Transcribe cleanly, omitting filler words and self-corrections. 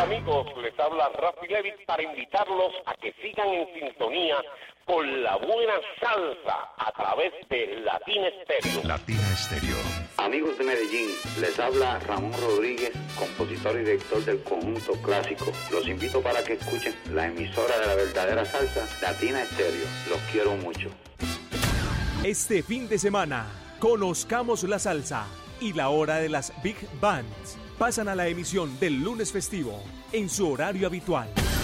amigos, les habla Rafi Levitt para invitarlos a que sigan en sintonía con la buena salsa a través de Latina Estéreo. Latina Estéreo. Amigos de Medellín, les habla Ramón Rodríguez, compositor y director del conjunto clásico. Los invito para que escuchen la emisora de la verdadera salsa, Latina Estéreo. Los quiero mucho. Este fin de semana, conozcamos la salsa y la hora de las Big Bands. Pasan a la emisión del lunes festivo en su horario habitual.